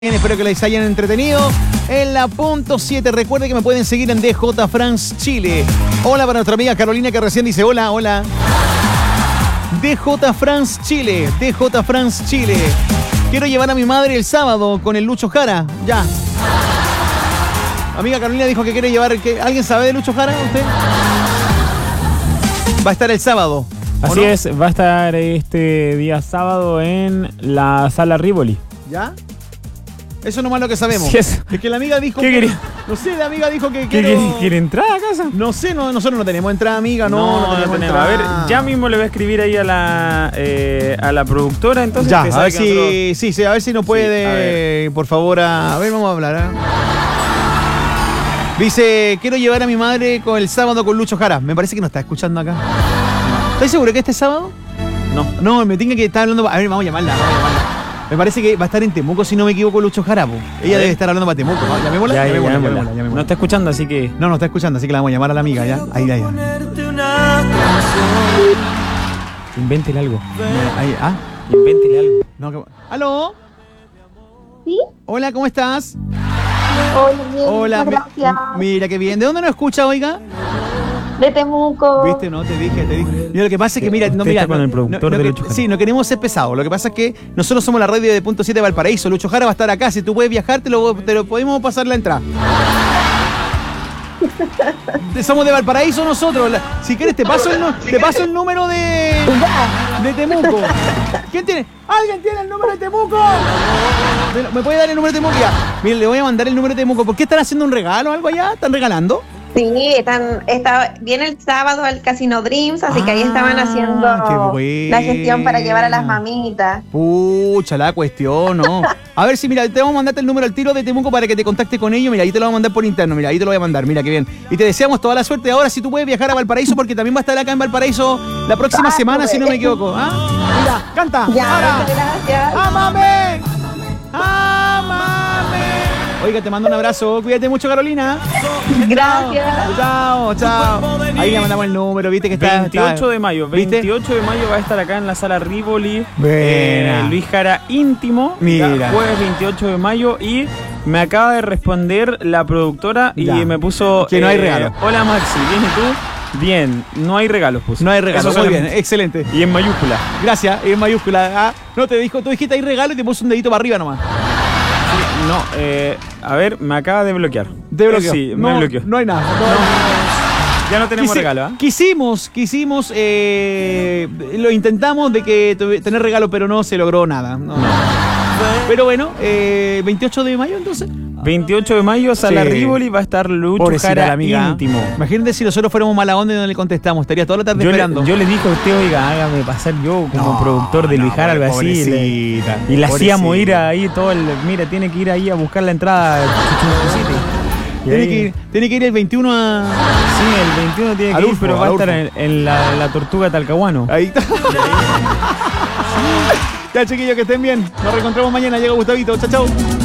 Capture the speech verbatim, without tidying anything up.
Bien, espero que les hayan entretenido. En la punto siete, recuerde que me pueden seguir en D J France Chile. Hola para nuestra amiga Carolina que recién dice hola, hola. D J France Chile, D J France Chile. Quiero llevar a mi madre el sábado con el Lucho Jara. Ya. Amiga Carolina dijo que quiere llevar... Que, ¿alguien sabe de Lucho Jara? ¿Usted? Va a estar el sábado. Así no? es, va a estar este día sábado en la Sala Rivoli. ¿Ya? Eso nomás lo que sabemos. Sí, es. es que la amiga dijo ¿Qué que... quería? No sé, la amiga dijo que ¿Qué quiero... quiere entrar a casa? No sé, no, nosotros no tenemos entrada, amiga. No, No, no, no tenemos, tenemos. entrada. A ver, ya mismo le voy a escribir ahí a la eh, a la productora, entonces. Ya, que a sabe ver que si, nosotros... sí, sí, a ver si nos puede, Sí, por favor, a, a ver, vamos a hablar. ¿eh? Dice, quiero llevar a mi madre con el sábado con Lucho Jara. Me parece que nos está escuchando acá. ¿Estás seguro que este sábado? No. No, me tiene que estar hablando. A ver, vamos a llamarla, vamos a llamarla. Me parece que va a estar en Temuco, si no me equivoco, Lucho Jara. Po. Ella debe estar hablando para Temuco. ¿No? Llamémosla, Ya, ya, llamémosla, llamémosla. llamémosla, llamémosla. No está escuchando, así que. No, no está escuchando, así que la vamos a llamar a la amiga, ¿ya? Ahí, ahí. Invéntele algo. ahí ah. Invéntele algo. No, que... ¿Aló? ¿Sí? Hola, ¿cómo estás? Hola, bien, Hola, muchas mi- gracias. mira qué bien. ¿De dónde nos escucha, oiga? De Temuco. ¿Viste? No, te dije, te dije. Mira, lo que pasa es que, mira, no, Usted mira. está con no- el productor no- de no- Lucho Jara. Sí, no queremos ser pesados. Lo que pasa es que nosotros somos la radio de punto siete de Valparaíso. Lucho Jara va a estar acá. Si tú puedes viajar, te lo, te lo podemos pasar la entrada. Somos de Valparaíso nosotros. La- si quieres, te paso el, nu- te paso el número de, de Temuco. ¿Quién tiene? ¿Alguien tiene el número de Temuco? ¿Me- ¿Me puede dar el número de Temuco? Ya. Mire, le voy a mandar el número de Temuco. ¿Por qué están haciendo un regalo o algo allá? ¿Están regalando? Sí, están, está, viene el sábado al Casino Dreams, así que ahí estaban Ah, haciendo qué buena. la gestión para llevar a las mamitas. Pucha, la cuestión, ¿no? A ver si, mira, te vamos a mandarte el número al tiro de Temuco para que te contacte con ellos. Mira, ahí te lo voy a mandar por interno. Mira, ahí te lo voy a mandar. Mira, qué bien. Y te deseamos toda la suerte. Ahora, si tú puedes viajar a Valparaíso, porque también va a estar acá en Valparaíso la próxima Ah, semana, si no me pues. equivoco. ¿Ah? Mira, canta. Ya, Ahora. muchas gracias. ¡Ámame! ¡Ámame! Oiga, te mando un abrazo. Cuídate mucho, Carolina. Gracias. Chao, chao. Ahí le mandamos el número, viste que está. veintiocho está- de mayo. ¿viste? veintiocho de mayo va a estar acá en la Sala Rivoli. Buena. eh, Luis Jara íntimo. Mira. Ya, jueves veintiocho de mayo. Y me acaba de responder la productora y Ya. me puso. Que no hay regalo. Hola Maxi, ¿bien y tú? Bien, no hay regalos, puso. No hay regalo. Eso Muy solamente. bien, excelente. Y en mayúscula. Gracias, en mayúscula. Ah, no te dijo, tú dijiste ahí regalo y te puso un dedito para arriba nomás. No, eh, a ver, me acaba de bloquear. Te bloqueó. Sí, no, me bloqueó. No hay nada. Ya no tenemos Quisi- regalo, ¿ah? Quisimos, quisimos, eh, lo intentamos de que tuve- tener regalo, pero no se logró nada. No. Pero bueno, eh, veintiocho de mayo entonces. veintiocho de mayo, Sala Sí. Rivoli, va a estar Lucho Pobrecita Jara la amiga. íntimo. Imagínate si nosotros fuéramos mala onda y no le contestamos. Estaría toda la tarde Yo esperando. le, yo le dije a usted, oiga, hágame pasar yo como No, productor de no, Luis Jara, algo así. pobrecita, le- y la hacíamos pobrecita. ir ahí todo el. Mira, tiene que ir ahí a buscar la entrada. Y Tiene ahí- que, ir, tiene que ir el veintiuno a... Sí, el veintiuno tiene que Al ir, Urfo, pero va al a estar Urfo. en, en la, la Tortuga Talcahuano. Ahí está. Ya, chiquillos, que estén bien. Nos reencontramos mañana. Llega Gustavito. Chao, chao.